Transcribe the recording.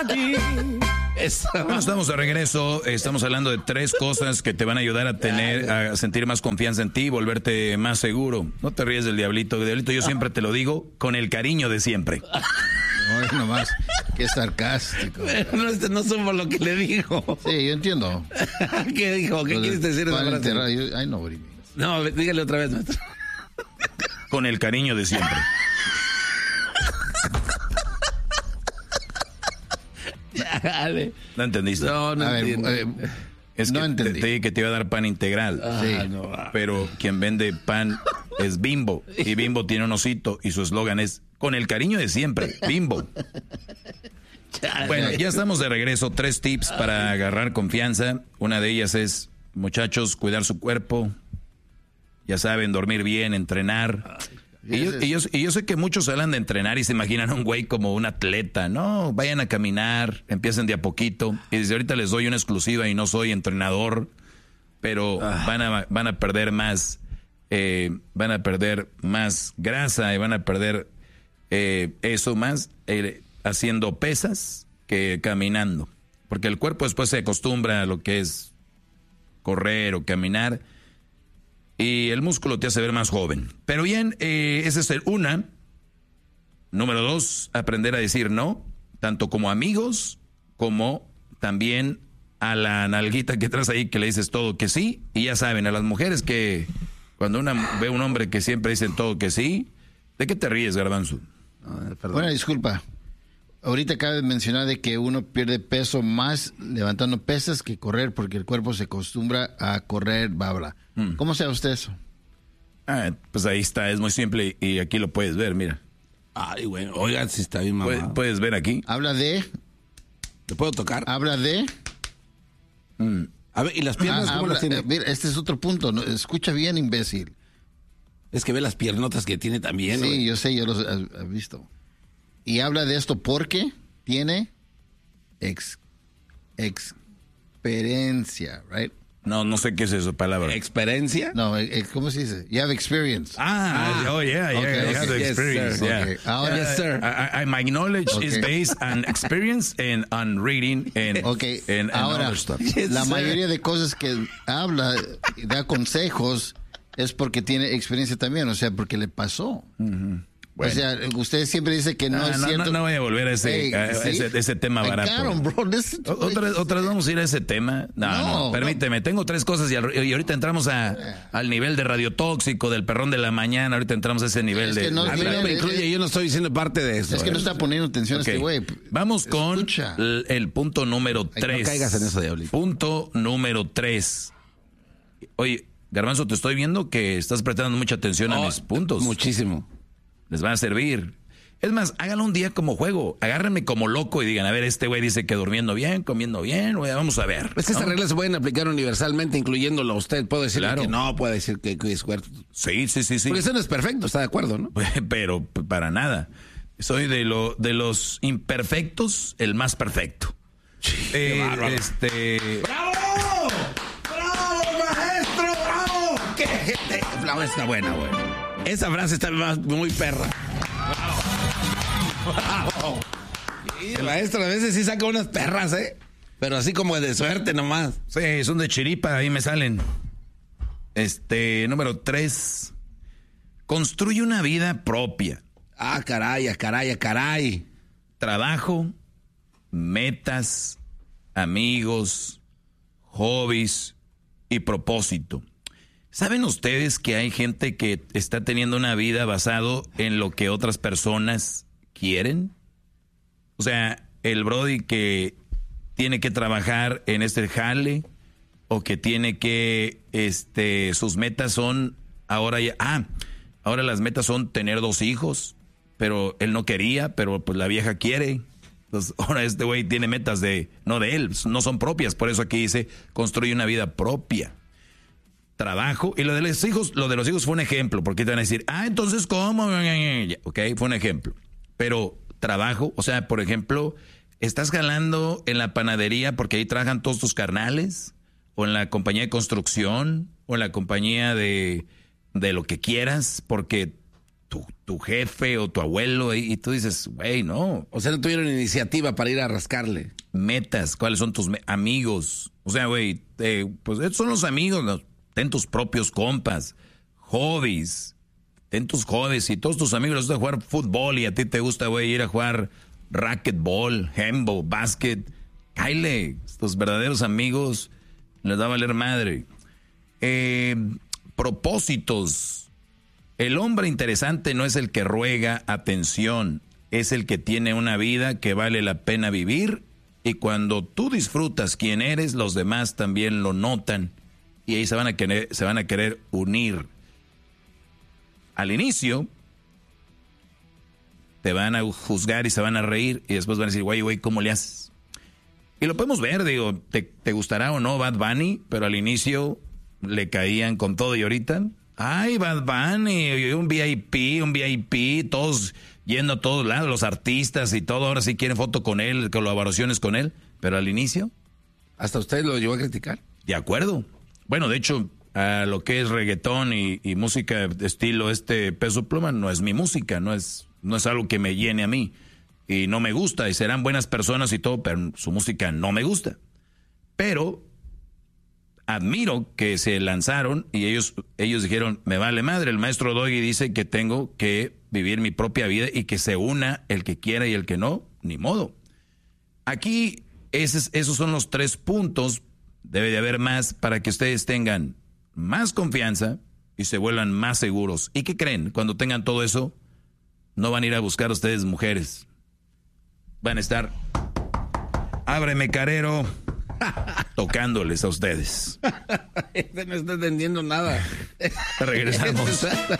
Bueno, estamos de regreso. Estamos hablando de 3 cosas que te van a ayudar a sentir más confianza en ti, volverte más seguro. No te ríes del diablito. Diablito, yo siempre te lo digo con el cariño de siempre. No, nomás, qué sarcástico. Pero no somos lo que le dijo. Sí, yo entiendo. ¿Qué dijo? ¿Qué quieres decir esa frase? Ay, no, no, dígale otra vez, maestro. Con el cariño de siempre. ¿No entendiste? No entiendo. Es no que entendí. Te dije que te iba a dar pan integral. Sí. No. Pero quien vende pan es Bimbo. Y Bimbo tiene un osito y su eslogan es con el cariño de siempre, Bimbo. Bueno, ya estamos de regreso. 3 tips para agarrar confianza. Una de ellas es, muchachos, cuidar su cuerpo. Ya saben, dormir bien, entrenar. Y yo sé que muchos hablan de entrenar y se imaginan a un güey como un atleta. No, vayan a caminar, empiecen de a poquito. Y desde ahorita les doy una exclusiva y no soy entrenador, pero van a perder más, grasa y van a perder eso más haciendo pesas que caminando. Porque el cuerpo después se acostumbra a lo que es correr o caminar. Y el músculo te hace ver más joven. Pero bien, esa es una. Número 2, aprender a decir no, tanto como amigos, como también a la nalguita que traes ahí que le dices todo que sí. Y ya saben, a las mujeres que cuando una ve a un hombre que siempre dicen todo que sí, ¿de qué te ríes, Garbanzo? Bueno, disculpa. Ahorita acaba de mencionar de que uno pierde peso más levantando pesas que correr porque el cuerpo se acostumbra a correr, bla. ¿Cómo sabe usted eso? Pues ahí está, es muy simple y aquí lo puedes ver, mira. Ay, bueno, oigan, si está bien mamado. Puedes ver aquí. Habla de... ¿Te puedo tocar? Habla de... A ver, ¿y las piernas cómo las tiene? Mira, este es otro punto. ¿No? Escucha bien, imbécil. Es que ve las piernotas que tiene también. Sí, güey. yo sé, yo los he visto. Y habla de esto porque tiene experiencia, right? No sé qué es esa palabra. ¿Experiencia? No, ¿cómo se dice? You have experience. Oh yeah, Okay, I have the yes, experience. sir. Yeah. Okay. Ahora, Yes, sir. My knowledge is Okay. based on experience and on reading and and ahora, other stuff. la sir. mayoría de cosas que habla, da consejos, es porque tiene experiencia también, o sea, porque le pasó. Bueno. O sea, usted siempre dice que no es cierto. No voy a volver a ese tema barato. Otras vamos a ir a ese tema. No, permíteme. Tengo 3 cosas y ahorita entramos al nivel de radiotóxico del perrón de la mañana. Ahorita entramos a ese nivel Es que no, A mí no me incluye, yo no estoy diciendo parte de eso. Es que no está poniendo atención a este güey. Vamos con Escucha. el punto número 3. No caigas en eso, diablito. Punto número 3. Oye, Garbanzo, te estoy viendo que estás prestando mucha atención a mis puntos. Muchísimo. Les van a servir. Es más, háganlo un día como juego. Agárrenme como loco y digan, a ver, este güey dice que durmiendo bien, comiendo bien, vamos a ver. Es que estas reglas se pueden aplicar universalmente, incluyéndolo a usted. Puedo decir Claro. que no, puede decir que es cuerpo. Sí. Porque eso no es perfecto, está de acuerdo, ¿no? Pero para nada. Soy de los imperfectos, el más perfecto. Qué bárbaro. ¡Bravo! ¡Bravo, maestro! ¡Bravo! ¡Qué gente! No, está buena, güey. Esa frase está muy perra. ¡Bravo! Sí, el maestro a veces sí saca unas perras, ¿eh? Pero así como de suerte nomás. Sí, son de chiripa, ahí me salen. Número 3. Construye una vida propia. Ah, caray. Trabajo, metas, amigos, hobbies y propósito. ¿Saben ustedes que hay gente que está teniendo una vida basado en lo que otras personas quieren? O sea, el brody que tiene que trabajar en este jale o que tiene que, sus metas son ahora las metas son tener 2 hijos, pero él no quería, pero pues la vieja quiere. Entonces, ahora este güey tiene metas no de él, no son propias, por eso aquí dice, construye una vida propia. Trabajo, y lo de los hijos fue un ejemplo, porque te van a decir, entonces, ¿cómo? Ok, fue un ejemplo. Pero trabajo, o sea, por ejemplo, ¿estás jalando en la panadería porque ahí trabajan todos tus carnales? ¿O en la compañía de construcción? ¿O en la compañía de lo que quieras? Porque tu jefe o tu abuelo y tú dices, güey, no. O sea, no tuvieron iniciativa para ir a rascarle. Metas, ¿cuáles son tus amigos? O sea, güey, pues estos son los amigos, ¿no? Ten tus propios compas, hobbies, ten tus hobbies. Si todos tus amigos les gusta jugar fútbol y a ti te gusta, güey, ir a jugar racquetball, handball, básquet, cáile. Tus verdaderos amigos les va a valer madre. Propósitos. El hombre interesante no es el que ruega atención, es el que tiene una vida que vale la pena vivir, y cuando tú disfrutas quién eres, los demás también lo notan y ahí se van a querer unir. Al inicio te van a juzgar y se van a reír y después van a decir, güey, ¿cómo le haces? Y lo podemos ver, digo, te gustará o no Bad Bunny, pero al inicio le caían con todo y ahorita... Ay, Bad Bunny, un VIP, todos yendo a todos lados, los artistas y todo, ahora sí quieren foto con él, colaboraciones con él, pero al inicio... ¿Hasta usted lo llevó a criticar? De acuerdo. Bueno, de hecho, a lo que es reggaetón y música de estilo Peso Pluma, no es mi música, no es algo que me llene a mí, y no me gusta, y serán buenas personas y todo, pero su música no me gusta. Pero... admiro que se lanzaron y ellos dijeron, me vale madre, el maestro Doggy dice que tengo que vivir mi propia vida y que se una el que quiera y el que no, ni modo. Aquí esos son los 3 puntos, debe de haber más para que ustedes tengan más confianza y se vuelvan más seguros. ¿Y qué creen? Cuando tengan todo eso, no van a ir a buscar a ustedes mujeres. Van a estar, ábreme carero, tocándoles a ustedes. No está entendiendo nada. Regresamos.